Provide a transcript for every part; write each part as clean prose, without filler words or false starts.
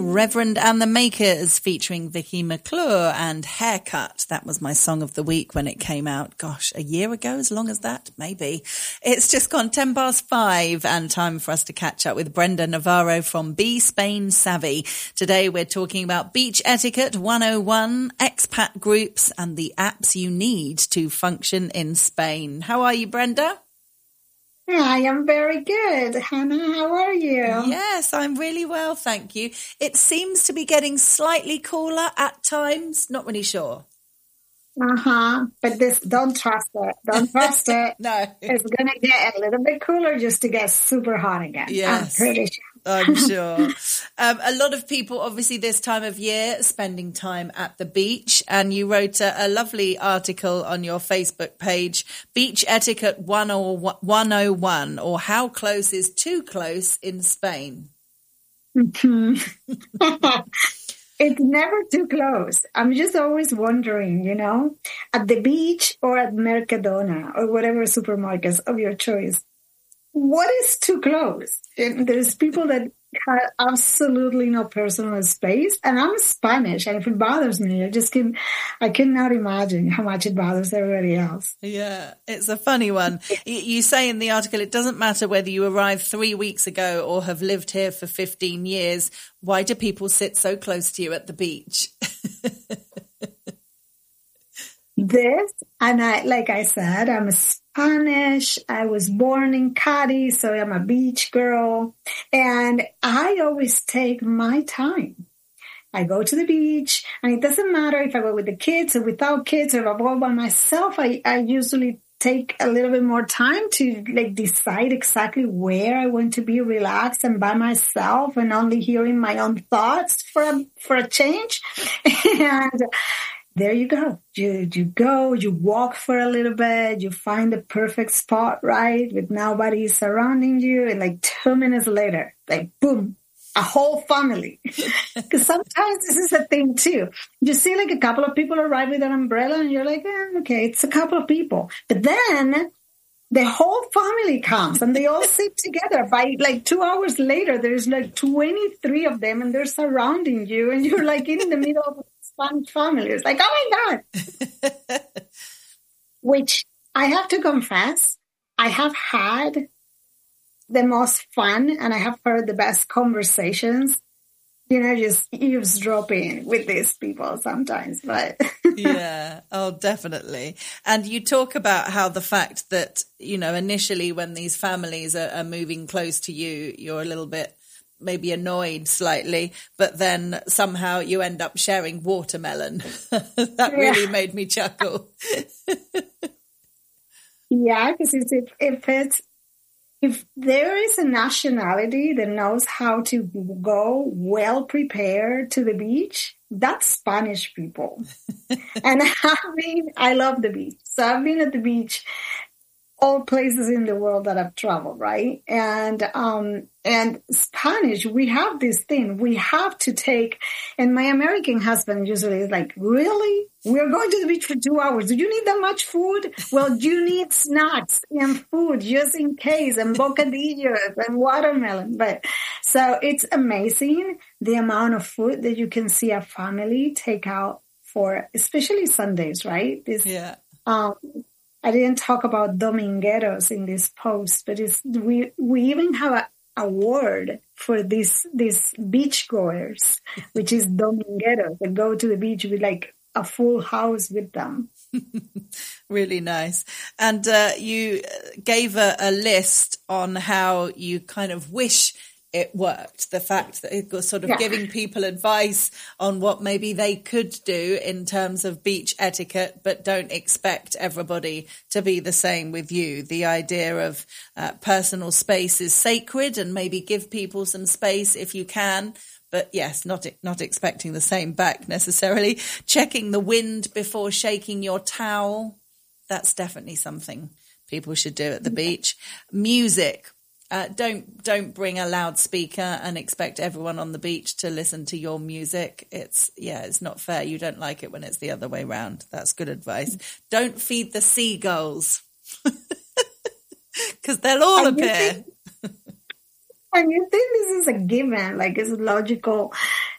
Reverend and the Makers featuring Vicky McClure and Haircut. That was my song of the week when it came out. Gosh, a year ago, as long as that, maybe. It's just gone 5:10 and time for us to catch up with Brenda Navarro from Be Spain Savvy. Today we're talking about beach etiquette 101, expat groups and the apps you need to function in Spain. How are you, Brenda? I am very good. Hannah, how are you? Yes, I'm really well, thank you. It seems to be getting slightly cooler at times. Not really sure. But don't trust it. Don't trust it. No. It's going to get a little bit cooler just to get super hot again. Yes. I'm pretty sure. I'm sure. A lot of people, obviously, this time of year, spending time at the beach. And you wrote a lovely article on your Facebook page, Beach Etiquette 101, or How Close is Too Close in Spain. It's never too close. I'm just always wondering, at the beach or at Mercadona or whatever supermarkets of your choice, what is too close? And there's people that have absolutely no personal space, and I'm Spanish, and if it bothers me, I cannot imagine how much it bothers everybody else. Yeah, it's a funny one. You say in the article, it doesn't matter whether you arrived 3 weeks ago or have lived here for 15 years. Why do people sit so close to you at the beach? Like I said, I'm Spanish. I was born in Cadiz, so I'm a beach girl. And I always take my time. I go to the beach, and it doesn't matter if I go with the kids or without kids or if I go by myself. I usually take a little bit more time to decide exactly where I want to be relaxed and by myself and only hearing my own thoughts for a change. And there you go. You walk for a little bit, you find the perfect spot, right? With nobody surrounding you. And 2 minutes later, boom, a whole family. Because sometimes this is a thing too. You see a couple of people arrive with an umbrella and you're like, okay, it's a couple of people. But then the whole family comes and they all sit together. By 2 hours later, there's 23 of them and they're surrounding you and you're in the middle of Spanish family. It's oh my God. Which I have to confess, I have had the most fun and I have heard the best conversations, just eavesdropping with these people sometimes. But yeah, oh, definitely. And you talk about how the fact that, initially when these families are moving close to you, you're a little bit maybe annoyed slightly, but then somehow you end up sharing watermelon. That really made me chuckle. Yeah, because if there is a nationality that knows how to go well prepared to the beach, that's Spanish people. And I love the beach. So I've been at the beach all places in the world that I've traveled, right? And Spanish, we have this thing. We have to take, and my American husband usually is really? We're going to the beach for 2 hours. Do you need that much food? Well, you need snacks and food just in case, and bocadillos and watermelon. But so it's amazing the amount of food that you can see a family take out for, especially Sundays, right? Yeah. I didn't talk about domingueros in this post, but we even have a word for these beach goers, which is domingueros, that go to the beach with a full house with them. Really nice. And you gave a list on how you kind of wish it worked. The fact that it was sort of giving people advice on what maybe they could do in terms of beach etiquette, but don't expect everybody to be the same with you. The idea of personal space is sacred, and maybe give people some space if you can. But yes, not expecting the same back necessarily. Checking the wind before shaking your towel. That's definitely something people should do at the beach. Music. Don't bring a loudspeaker and expect everyone on the beach to listen to your music. It's not fair. You don't like it when it's the other way round. That's good advice. Don't feed the seagulls because they'll all appear. And you think this is a given, it's logical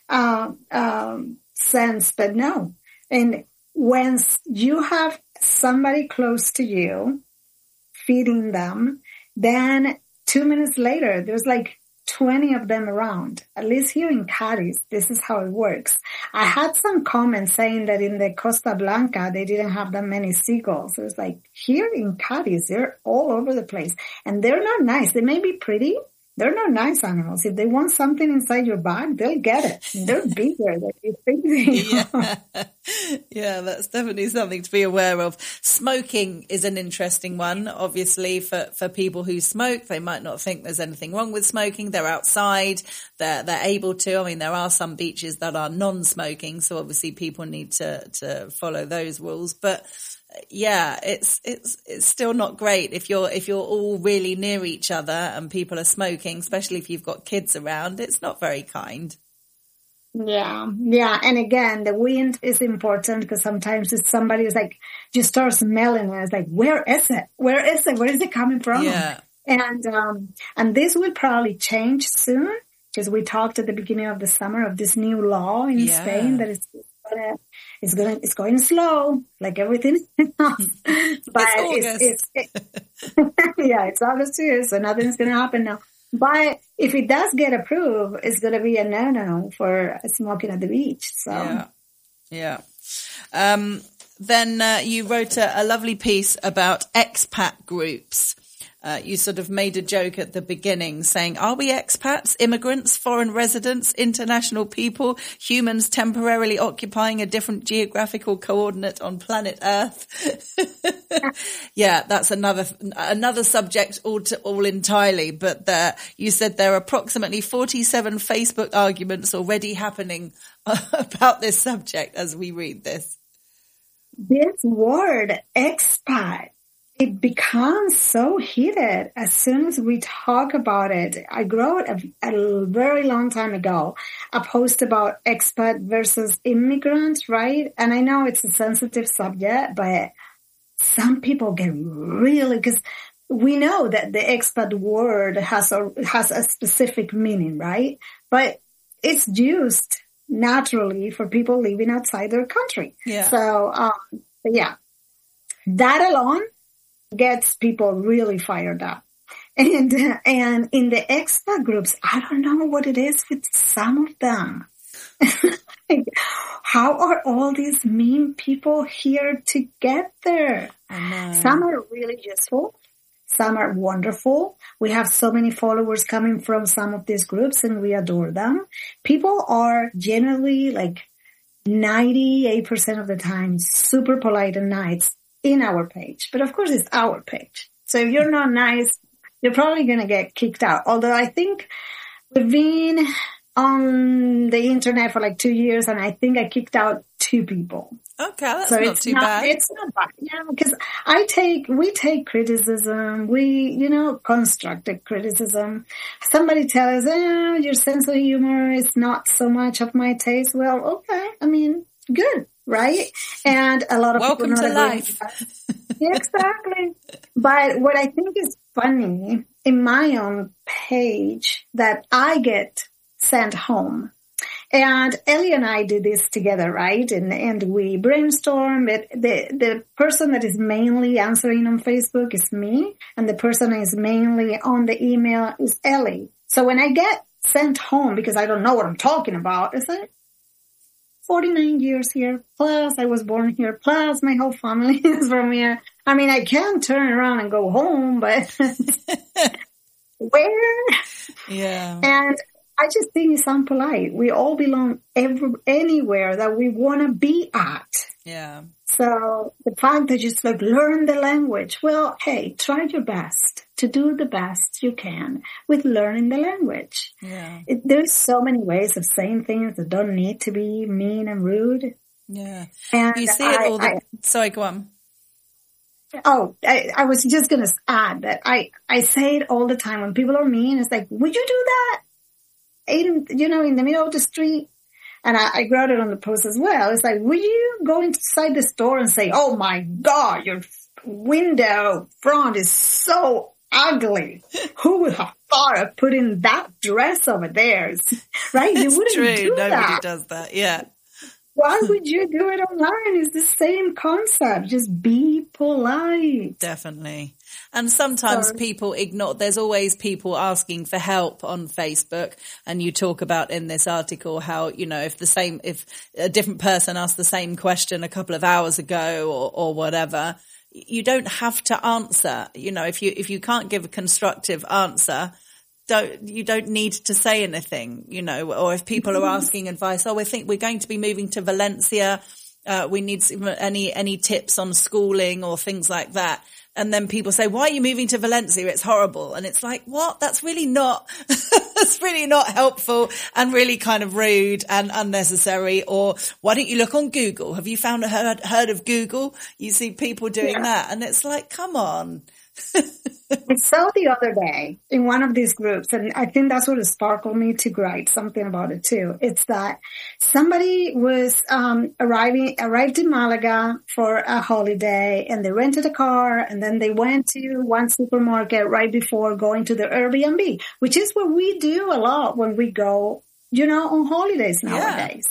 sense, but no. And when you have somebody close to you feeding them, then 2 minutes later, there's like 20 of them around. At least here in Cadiz, this is how it works. I had some comments saying that in the Costa Blanca, they didn't have that many seagulls. It was like, here in Cadiz, they're all over the place. And they're not nice. They may be pretty. They're not nice animals. If they want something inside your bag, they'll get it. They're bigger than you think they are. Yeah, that's definitely something to be aware of. Smoking is an interesting one. Obviously, for people who smoke, they might not think there's anything wrong with smoking. They're outside. They're able to. I mean, there are some beaches that are non-smoking, so obviously people need to follow those rules. But yeah, it's still not great if you're all really near each other and people are smoking, especially if you've got kids around. It's not very kind. Yeah. And again, the wind is important because sometimes if somebody is like, you start smelling it, it's like, where is it? Where is it? Where is it coming from? Yeah. And this will probably change soon because we talked at the beginning of the summer of this new law in Spain that it's going slow, like everything else. But it's August too, so nothing's going to happen now. But if it does get approved, it's going to be a no-no for smoking at the beach. So yeah. Then you wrote a lovely piece about expat groups. You sort of made a joke at the beginning saying, are we expats, immigrants, foreign residents, international people, humans temporarily occupying a different geographical coordinate on planet Earth? Yeah, that's another subject all entirely. But you said there are approximately 47 Facebook arguments already happening about this subject as we read this. This word, expat, it becomes so heated as soon as we talk about it. I wrote a very long time ago a post about expat versus immigrant, right? And I know it's a sensitive subject, but some people get really, because we know that the expat word has a specific meaning, right? But it's used naturally for people living outside their country. Yeah. So, that alone gets people really fired up. And in the expat groups, I don't know what it is with some of them. How are all these mean people here together? Some are really useful. Some are wonderful. We have so many followers coming from some of these groups and we adore them. People are generally like 98% of the time super polite and nice in our page. But of course it's our page. So if you're not nice, you're probably going to get kicked out. Although I think we've been on the internet for like 2 years and I think I kicked out 2 people. Okay, that's so not too bad. It's not bad. Yeah, because we take criticism. Constructive criticism. Somebody tells us, your sense of humor is not so much of my taste. Well, okay. I mean, good, right? And a lot of welcome people to life. Exactly. But what I think is funny in my own page that I get sent home. And Ellie and I did this together, right? And we brainstorm. But the person that is mainly answering on Facebook is me. And the person that is mainly on the email is Ellie. So when I get sent home, because I don't know what I'm talking about, it's like 49 years here, plus I was born here, plus my whole family is from here. I mean, I can turn around and go home, but where? Yeah. And I just think it's unpolite. We all belong anywhere that we want to be at. Yeah. So the fact that you just like learn the language, well, hey, try your best to do the best you can with learning the language. Yeah. There's so many ways of saying things that don't need to be mean and rude. Yeah. And you see it all sorry, go on. Oh, I was just going to add that I say it all the time when people are mean. It's like, would you do that? In the middle of the street. And I wrote it on the post as well. It's like, will you go inside the store and say, oh my God, your window front is so ugly. Who would have thought of putting that dress over theirs, right? You wouldn't do Nobody that. does that. Yeah. Why would you do it online? It's the same concept. Just be polite. Definitely. And sometimes people ignore, there's always people asking for help on Facebook. And you talk about in this article how, you know, if a different person asked the same question a couple of hours ago or whatever, you don't have to answer. You know, if you can't give a constructive answer, you don't need to say anything, you know, or if people are asking advice, we think we're going to be moving to Valencia. We need any tips on schooling or things like that. And then people say, why are you moving to Valencia? It's horrible. And it's like, what? That's really not, that's really not helpful and really kind of rude and unnecessary. Or why don't you look on Google? Have you heard of Google? You see people doing that. And it's like, come on. I saw the other day in one of these groups, and I think that's what sparkled me to write something about it too. It's that somebody was arrived in Malaga for a holiday, and they rented a car, and then they went to one supermarket right before going to the Airbnb, which is what we do a lot when we go, you know, on holidays nowadays.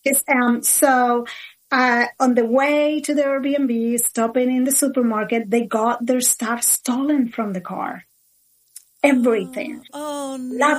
On the way to the Airbnb, stopping in the supermarket, they got their stuff stolen from the car. Everything. Oh no.